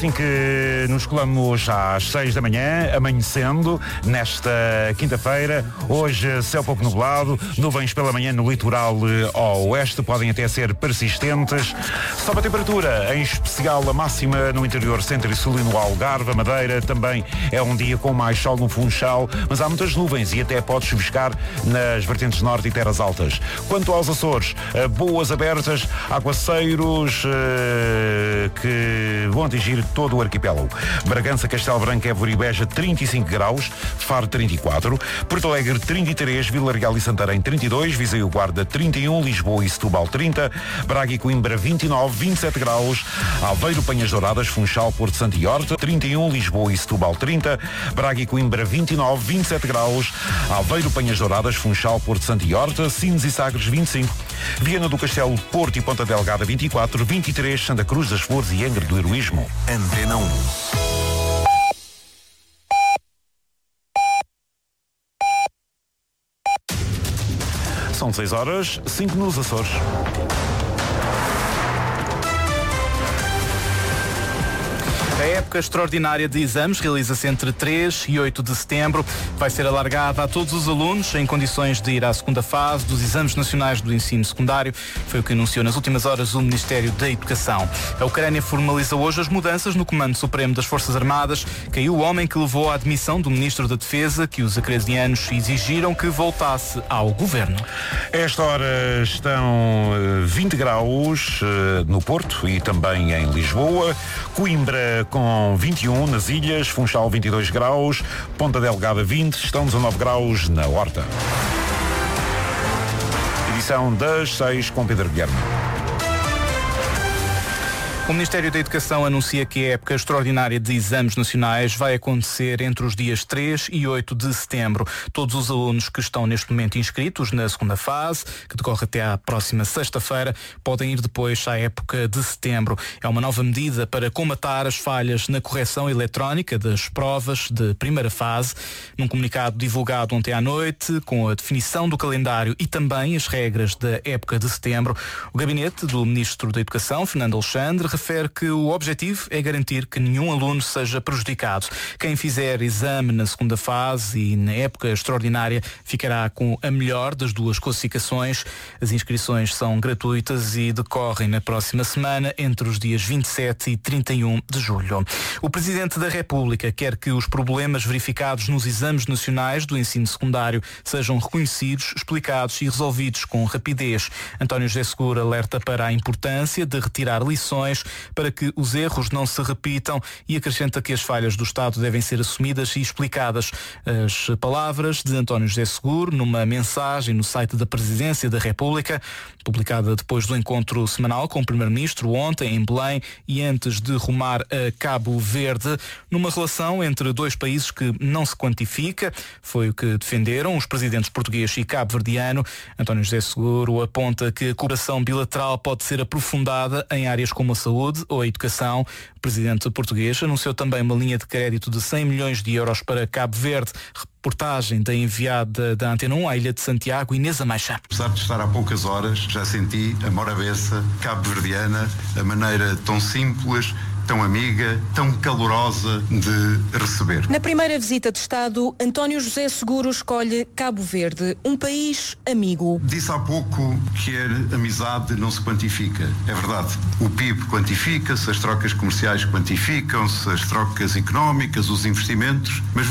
Assim que nos colamos às 6 da manhã, amanhecendo nesta quinta-feira. Hoje céu pouco nublado, nuvens pela manhã no litoral ao oeste, podem até ser persistentes. Sobe a temperatura, em especial a máxima no interior centro e sul e no Algarve, a Madeira. Também é um dia com mais sol no Funchal, mas há muitas nuvens e até pode chuviscar nas vertentes norte e terras altas. Quanto aos Açores, boas abertas, aguaceiros que vão atingir todo o arquipélago. Bragança, Castelo Branco, Évora e Beja 35 graus, Faro 34, Porto Alegre 33, Vila Real e Santarém 32, Viseu e Guarda 31, Lisboa e Setúbal 30, Braga e Coimbra 29, 27 graus, Aveiro, Penhas Douradas, Funchal, Porto Santo e Horta 31, Lisboa e Setúbal 30, Braga e Coimbra 29, 27 graus, Aveiro, Penhas Douradas, Funchal, Porto Santo e Horta, Sines e Sagres 25, Viana do Castelo, Porto e Ponta Delgada 24, 23, Santa Cruz das Flores e Angra do Heroísmo. Antena 1. São 6 horas, 5 nos Açores. A época extraordinária de exames realiza-se entre 3 e 8 de setembro. Vai ser alargada a todos os alunos em condições de ir à segunda fase dos exames nacionais do ensino secundário. Foi o que anunciou nas últimas horas o Ministério da Educação. A Ucrânia formaliza hoje as mudanças no Comando Supremo das Forças Armadas. Caiu o homem que levou à admissão do Ministro da Defesa, que os ucranianos exigiram que voltasse ao governo. A esta hora estão 20 graus no Porto e também em Lisboa. Coimbra com 21 nas ilhas, Funchal 22 graus, Ponta Delgada 20, estão 19 graus na Horta. Edição das 6 com Pedro Guilherme. O Ministério da Educação anuncia que a época extraordinária de exames nacionais vai acontecer entre os dias 3 e 8 de setembro. Todos os alunos que estão neste momento inscritos na segunda fase, que decorre até à próxima sexta-feira, podem ir depois à época de setembro. É uma nova medida para comatar as falhas na correção eletrónica das provas de primeira fase. Num comunicado divulgado ontem à noite, com a definição do calendário e também as regras da época de setembro, o gabinete do Ministro da Educação, Fernando Alexandre, refere que o objetivo é garantir que nenhum aluno seja prejudicado. Quem fizer exame na segunda fase e na época extraordinária ficará com a melhor das duas classificações. As inscrições são gratuitas e decorrem na próxima semana entre os dias 27 e 31 de julho. O Presidente da República quer que os problemas verificados nos exames nacionais do ensino secundário sejam reconhecidos, explicados e resolvidos com rapidez. António José Seguro alerta para a importância de retirar lições para que os erros não se repitam e acrescenta que as falhas do Estado devem ser assumidas e explicadas. As palavras de António José Seguro numa mensagem no site da Presidência da República, publicada depois do encontro semanal com o Primeiro-Ministro ontem em Belém e antes de rumar a Cabo Verde, numa relação entre dois países que não se quantifica. Foi o que defenderam os presidentes português e cabo-verdiano. António José Seguro aponta que a cooperação bilateral pode ser aprofundada em áreas como a saúde ou a educação. O presidente português anunciou também uma linha de crédito de 100 milhões de euros para Cabo Verde. Reportagem da enviada da Antena 1 à Ilha de Santiago, Inês Amaixa. Apesar de estar há poucas horas, já senti a morabeza cabo-verdiana, a maneira tão simples, tão amiga, tão calorosa de receber. Na primeira visita de Estado, António José Seguro escolhe Cabo Verde, um país amigo. Disse há pouco que a amizade não se quantifica. É verdade. O PIB quantifica-se, as trocas comerciais quantificam-se, as trocas económicas, os investimentos, mas